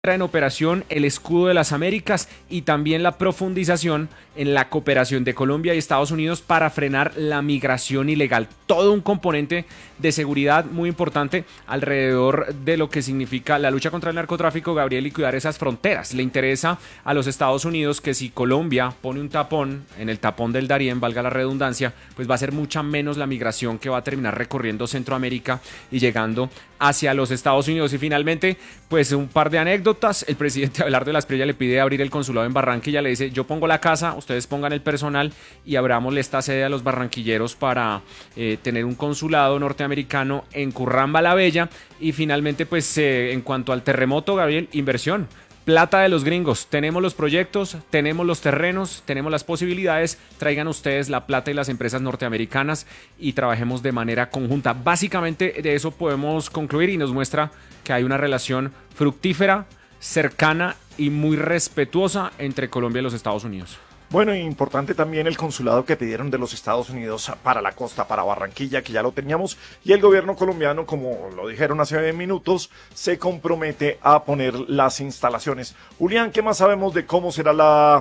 en operación el Escudo de las Américas y también la profundización en la cooperación de Colombia y Estados Unidos para frenar la migración ilegal. Todo un componente de seguridad muy importante alrededor de lo que significa la lucha contra el narcotráfico, Gabriel, y cuidar esas fronteras. Le interesa a los Estados Unidos que si Colombia pone un tapón en el tapón del Darién, valga la redundancia, pues va a ser mucha menos la migración que va a terminar recorriendo Centroamérica y llegando hacia los Estados Unidos. Y finalmente, pues un par de anécdotas. El presidente Abelardo de la Espriella le pide abrir el consulado en Barranquilla, le dice: yo pongo la casa, ustedes pongan el personal y abramosle esta sede a los barranquilleros para tener un consulado norteamericano en Curramba la Bella. Y finalmente, pues en cuanto al terremoto, Gabriel, inversión. Plata de los gringos, tenemos los proyectos, tenemos los terrenos, tenemos las posibilidades, traigan ustedes la plata y las empresas norteamericanas y trabajemos de manera conjunta. Básicamente de eso podemos concluir y nos muestra que hay una relación fructífera, cercana y muy respetuosa entre Colombia y los Estados Unidos. Bueno, importante también el consulado que pidieron de los Estados Unidos para la costa, para Barranquilla, que ya lo teníamos, y el gobierno colombiano, como lo dijeron hace minutos, se compromete a poner las instalaciones. Julián, ¿qué más sabemos de cómo será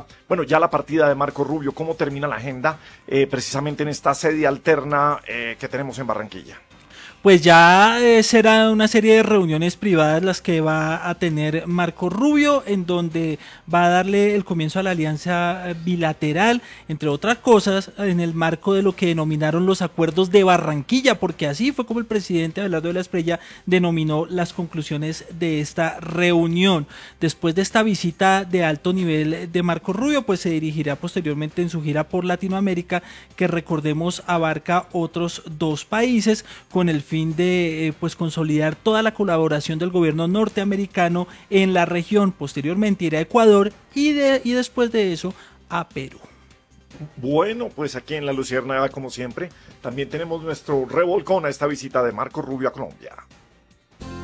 ya la partida de Marco Rubio, cómo termina la agenda precisamente en esta sede alterna que tenemos en Barranquilla? Pues ya será una serie de reuniones privadas las que va a tener Marco Rubio, en donde va a darle el comienzo a la alianza bilateral, entre otras cosas, en el marco de lo que denominaron los acuerdos de Barranquilla, porque así fue como el presidente Abelardo de la Espriella denominó las conclusiones de esta reunión. Después de esta visita de alto nivel de Marco Rubio, pues se dirigirá posteriormente en su gira por Latinoamérica, que recordemos abarca otros 2 países, con el fin de consolidar toda la colaboración del gobierno norteamericano en la región. Posteriormente irá a Ecuador y después de eso a Perú. Bueno, pues aquí en La Luciérnaga, como siempre, también tenemos nuestro revolcón a esta visita de Marco Rubio a Colombia.